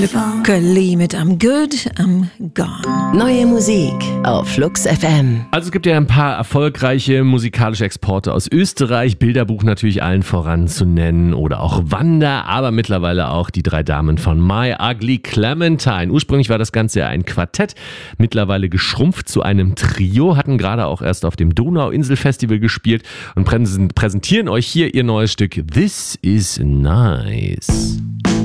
Kelly mit I'm Good, I'm Gone. Neue Musik auf Flux FM. Also es gibt ja ein paar erfolgreiche musikalische Exporte aus Österreich. Bilderbuch natürlich allen voran zu nennen oder auch Wanda, aber mittlerweile auch die 3 Damen von My Ugly Clementine. Ursprünglich war das Ganze ja ein Quartett, mittlerweile geschrumpft zu einem Trio, hatten gerade auch erst auf dem Donauinsel-Festival gespielt und präsentieren euch hier ihr neues Stück This is Nice.